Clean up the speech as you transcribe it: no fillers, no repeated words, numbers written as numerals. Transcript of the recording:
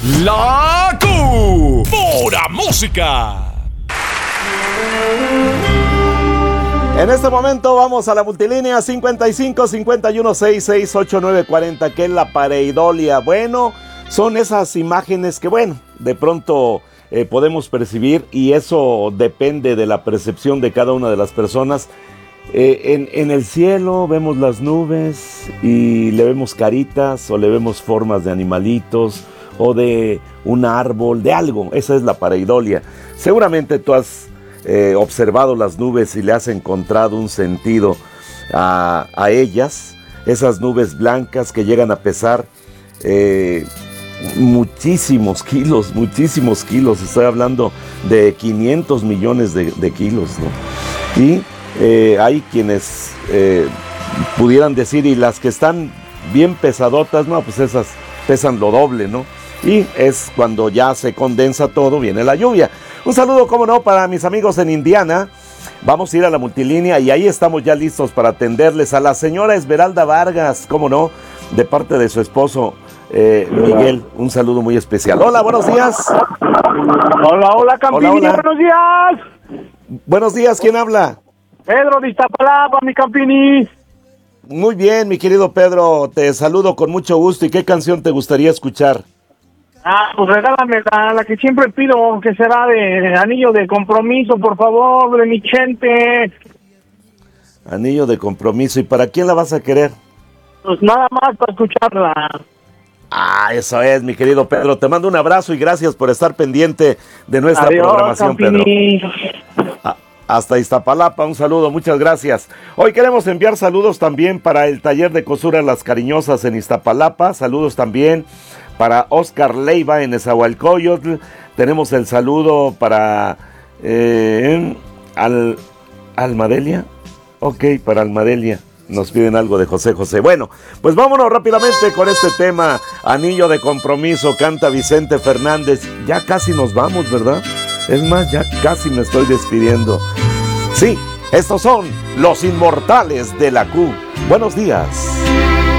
La Q. Pura música. En este momento vamos a la multilínea 55 51 66 89 40, que es la pareidolia. Bueno, son esas imágenes que, bueno, de pronto podemos percibir, y eso depende de la percepción de cada una de las personas. En el cielo vemos las nubes y le vemos caritas, o le vemos formas de animalitos o de un árbol, de algo. Esa es la pareidolia. Seguramente tú has observado las nubes y le has encontrado un sentido a ellas. Esas nubes blancas que llegan a pesar muchísimos kilos. Estoy hablando de 500 millones de kilos, ¿no? Y hay quienes pudieran decir, y las que están bien pesadotas, no, pues esas pesan lo doble, ¿no? Y es cuando ya se condensa todo, viene la lluvia. Un saludo, cómo no, para mis amigos en Indiana. Vamos a ir a la multilínea y ahí estamos ya listos para atenderles a la señora Esmeralda Vargas, cómo no, de parte de su esposo Miguel. Un saludo muy especial. Hola, buenos días. Hola, Campini, hola. Buenos días. Buenos días, ¿quién habla? Pedro de Iztapalapa, mi Campini. Muy bien, mi querido Pedro, te saludo con mucho gusto. ¿Y qué canción te gustaría escuchar? Pues regálame la que siempre pido, que será de Anillo de Compromiso, por favor, de mi gente. Anillo de Compromiso. ¿Y para quién la vas a querer? Pues nada más para escucharla. Eso es, mi querido Pedro. Te mando un abrazo y gracias por estar pendiente de nuestra programación, Campini. Pedro. Hasta Iztapalapa, un saludo, muchas gracias. Hoy queremos enviar saludos también para el taller de costura Las Cariñosas en Iztapalapa. Saludos también para Oscar Leiva en Nezahualcóyotl. Tenemos el saludo para Almadelia. Ok, para Almadelia. Nos piden algo de José José. Bueno, pues vámonos rápidamente con este tema. Anillo de Compromiso, canta Vicente Fernández. Ya casi nos vamos, ¿verdad? Es más, ya casi me estoy despidiendo. Sí, estos son los inmortales de la Q. Buenos días.